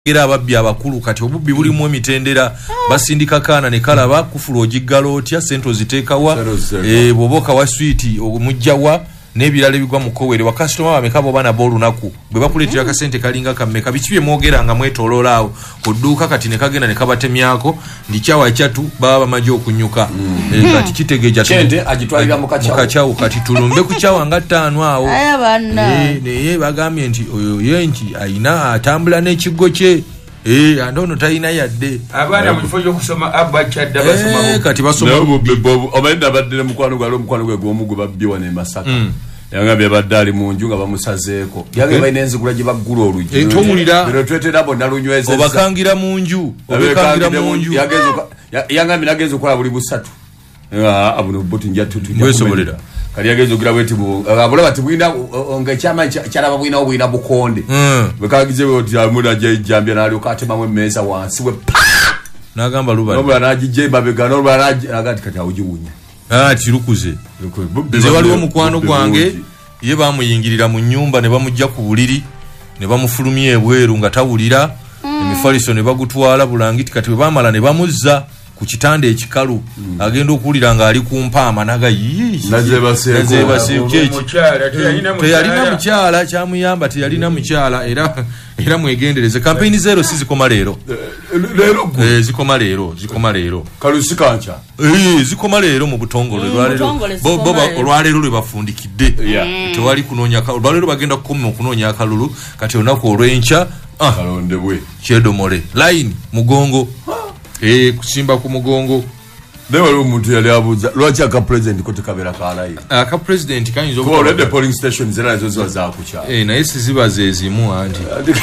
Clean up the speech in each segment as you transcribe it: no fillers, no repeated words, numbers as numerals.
era ababbi abakulu kati obubbi bulimu emitendera basindika kaana ne kalaba kufulu ogiggalo otya sente ziteekawa boboka wa switi omujjawa n'ebirala ebigwa mu kowere wa customer bameka bo bana bolunaku bwe bakuleetera ka sente kalinga kammeka biki bye mwogera nga mwetoloola awo ku dduuka kati ne kagenda ne kabatemyako ndikyawa kyatu baba bamaze okunyuka kati kitegeeja sente agitwalira mu kachawo kati tulumbe ku kyawa nga 5 awo naye bagambye nti oyo yenki ayina atambula n'ekiggo kye andono tayina yadde abana mu kifo kusoma abachadda basoma kati basoma obayenda badde mukwano gwe gwomugo babbiwa ne Masaka yangambye badali mu nju nga bamusazeeko yage bayinenzigula gye baggula oluji etowulira bero twetera bonna lunyweze obakangira mu nju yangambye nagenze okola buli busatu abuno boti njatutu wesobolera kali yagenze ogira bweti abula bati bwina onge chama charaba bwina bukonde bekagize boti amuna jambya nali okatema mwe meza wansi we nagamba luba nobula najije babega nobula agati kati awujiwunya tirukuze nze waliwo mukwano gwange ye bamuyingirira mu nyumba ne bamujja ku buliri ne bamufulumya ebweru nga tawulira emifaliso ne bagutwala bulangiti kati bamala ne bamuzza ku kitanda ekikalu agenda okuwulira nga ali ku mpaama naga teyalina mukyala kyamuyamba teyalina mukyala era mwegendereze kampeyini zero si zikoma leero zikoma leero kalusi kancha zikoma leero mu butongole olwaleero lwe bafundikidde tewali kunoonya olwaleero bagenda kukoma okunoonya akalulu kati olunaku olw'enkya kalondebwe kyedomole line mugongo kusimba ku mugongo dewe omuntu yali abuza lwaki aka president ko tekabera kalayi aka president kanyinzo ko already polling station zera zo ziba kucha naye siziba zezimu anti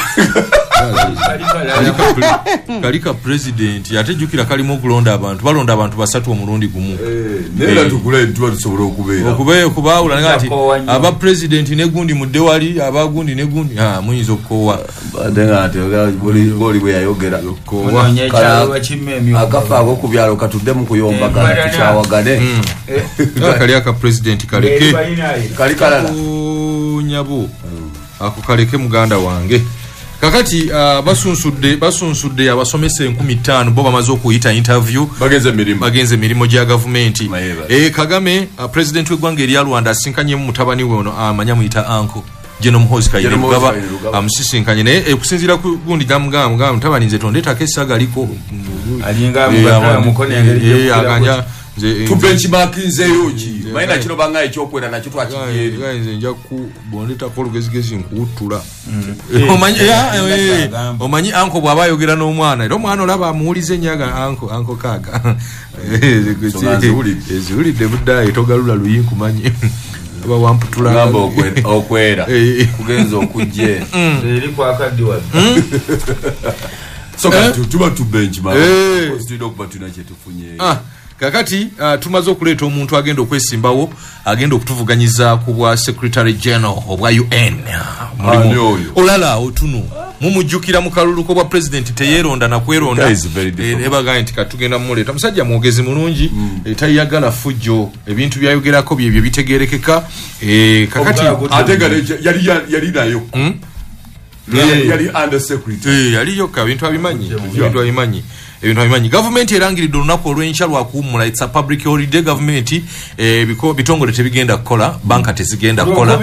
kalika president yatejukira kalimu okulonda abantu balonda abantu basatu omulundi gumu nera tukule tuba tusobola okubeera kubawula ngati aba president ne gundi mudde wali aba gundi ne gundi muyinzo kowa badenga ate boli bwe yayogera kowa nyechawa chimemi agafa ako kubyalo katudde mu kuyomba kana tuchawagane kali aka president kaleke kalikalala nyabo ako kaleke muganda wange kakati basunsudde abasomesa 15,000 bo bamaze okuyita interview bagenze mirimo gya gavumenti Kagame president w'eggwanga erya Rwanda asinkanye mu mutabani we ono amanya muyita anko Jeno Muhoozi Kainerugaba amusisinkanye naye kusinzira ku gundi gamugamba mutabani nze tondetako essaga liko alinga mukone aganya tu benchmark nzeyoji maina kino banga ekyokwera nakyo twakiyeri nze nja ku bondeta ko gezigezi nkutula omanyi anko bwaba ayogera n'omwana era omwana olaba amuwulize nyaga anko kaga ezulidde buddayi togalula luyinku manyi aba wamputula ngamba okwera kugenza okujje eri kwa kadiwa so tuba tu benchmark studio okuba tunache tufunye kakati tumaze okuleeta omuntu agenda okwesimbawo agenda okutuvuganyiza ku bwa secretary general obwa UN olala otunu mumujjukira mu kalulu ko bwa president teyeronda na kweronda ebaga nti katugenda muleeta musajja mwogezi mulungi tayagala fujjo ebintu byayogerako byebyo bitegerekeka kakati ategale yali nayo yali under secretary yali yokka bintu abimanyi government erangiridde olunaku olw'enkya lwakuwummula it's a public holiday government bitongole tebigenda kukola banka tezigenda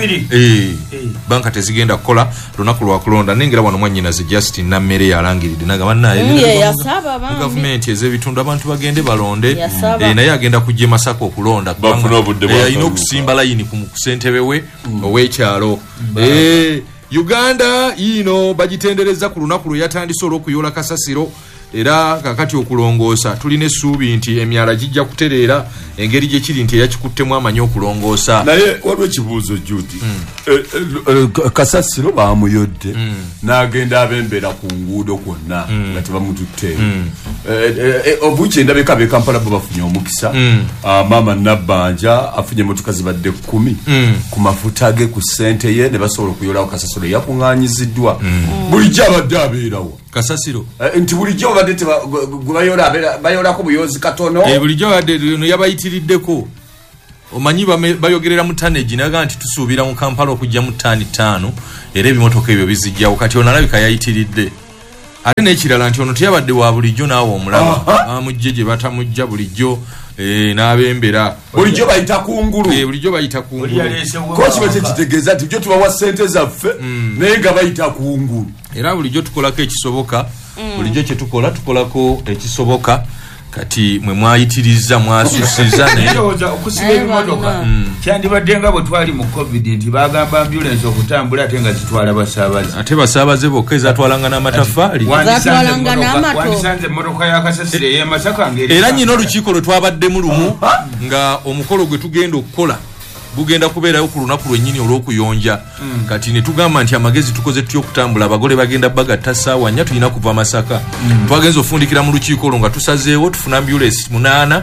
kukola lunaku lwakulonda nengera wano mwannyinaze Justin Nammere yalangiridde nagamba naye government ez'ebitundu abantu bagende balonde naye agenda kujja Masaka okulonda alina okusimba layini ku ssentebe we ow'ekyalo Uganda bagitendereza ku lunaku lwe yatandise olw'okuyoola kasasiro era kakati okulongoosa tulina essuubi nti emyala gijja kutereera engeri gye kiri nti yakikuttemu amanyi okulongoosa naye waliwo ekibuuzo Judy kasasiro baamuyodde n'agenda abembera ku nguudo kwonna nga tebamututte obuki endabika ab'e Kampala bo bafunye omukisa maama Nabbanja afunye emmotoka zibadde 10 ku mafuta ge ku ssente ye ne basobola okuyoolawo kasasiro yakuŋŋaanyiziddwa bulijjo abadde abeerawo kasasiro nti bulijjo badde bayoolako buyozi katono bulijjo badde yabayitiriddeko omanyi bayogerera mu tonnage naga nti tusuubira mu Kampala okujja mu ttani 5 era ebimotoka ebyo bizijjawo kati onalabika yayitiridde ate n'ekirala nti ono teyabadde wa bulijjo naawe omulaba amujje gye batamujja bulijjo n'abembera bulijjo bayita kungulu bulijjo bayita kungulu ko kiba kyekitegeeza nti byo tubawa ssente zaffe naye nga bayita kungulu era bulijjo tukolako ekisoboka bulijjo kye tukolako ekisoboka kati mwe mwayitiriza mwasusiza okusiba ebimotoka kyandibadde nga bwe twali mu covid nti bagamba ambulance okutambula ate nga zitwala basaabaze ate basaabaze bokka ezatwalanga n'amatafaali wandisanze emmotoka ya kasasiro ey'emasaka era nyina olukiiko lwe twabaddemu lumu nga omukolo gwe tugenda okukola bugenda kubeerayo ku lunaku lwennyini olw'okuyonja kati ne tugamba nti amagezi tukoze tutya okutambula abagole bagenda bagatta ssaawa 4 tulina kuva Masaka twagenza ofundikira mu lukiiko olwo nga tusazeewo tufuna ambulance 8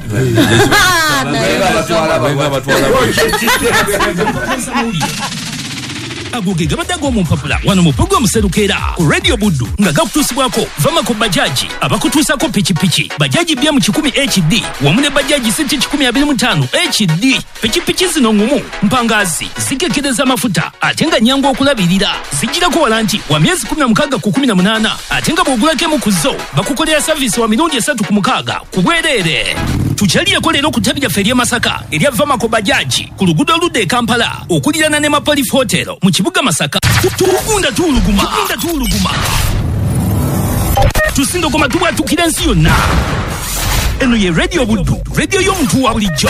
agoge gabadde ag'omumpapula wano mu pulogulaamu Serukeera ku Radio Buddu nga gakutuusibwako Vamako bajaji abakutuusako pikipiki bajaji bya mu 10 HD wamu ne bajaji City 125 HD pikipiki zino ngumu mpangazi zikekereza amafuta ate nga nyangu okulabirira zijirako walanti wa myezi 16 ku 18 ate nga bw'ogulako emu ku zo bakukolera service wa mirundi 3 ku 6 ku bwereere tukyaliyako leero ku ttabi lyaffe ery'e Masaka erya Vamako bajaji ku luguudo oludda e Kampala okulirana ne Mapolif Hotel mu kibuga Masaka tugunda tuuluguma tusindogoma tubwatukira ensi yonna eno ye Radio Buddu radio y'omuntu wa bulijjo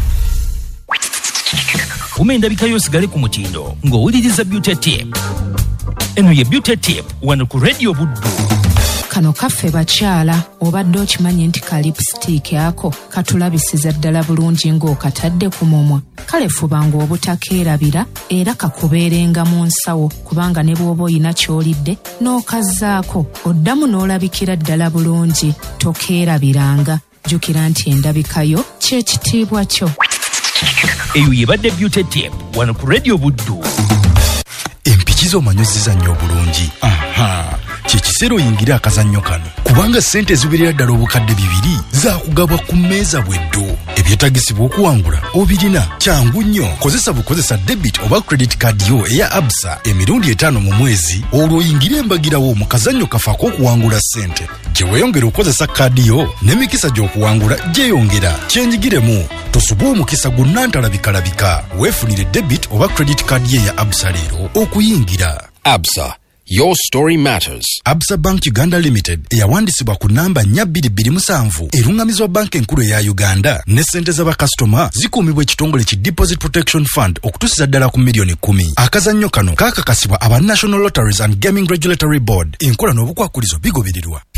umendabika yosigale ku mutindo ng'owuliriza Beauty Tip eno ye Beauty Tip wano ku Radio Buddu. Kano kaffe bakyala obadde okimanyi nti ka lipstick ako katulabisiza ddala bulungi ng'okatadde ku mumwa kale fubanga obutakeerabira era kakubeerenga mu nsawo kubanga ne bw'oba oyina ky'olidde n'okazzaako oddamu n'olabikira ddala bulungi tokeerabiranga jjukira nti endabikayo ky'ekitiibwa kyo. Eyo yebadde Beauty Tip wano ku Radio Buddu. Empikizo omanyoziza nnyo obulungi. Kyekiseera oyingire akazannyo kano kubanga ssente ziberera ddala obukadde 2 zaakugabwa ku mmeeza bweddo ebyetagisibwa okuwangula obirina kyangu nnyo kozesa debit oba credit card yo eya Absa emirundi 5 mu mwezi olwo oyingire embagirawo mu kazannyo kafaako okuwangula ssente gye weeyongera okozesa kaadi yo n'emikisa gy'okuwangula gyeyongera kyenjigiremu tosuba omukisa gunnantalabika weefunire debit oba credit card ye eya Absa leero okuyingira. Absa, your story matters. Absa Bank Uganda Limited eyawandisibwa ku namba 4277 erungamizwa banka enkulu eya Uganda ne ssente z'abakasitoma zikuumibwa ekitongole ki Deposit Protection Fund okutuusiza ddala ku milioni 10. Akazannyo kano kaakakasibwa aba National Lotteries and Gaming Regulatory Board. Enkola n'obukwakulizo bigobererwa.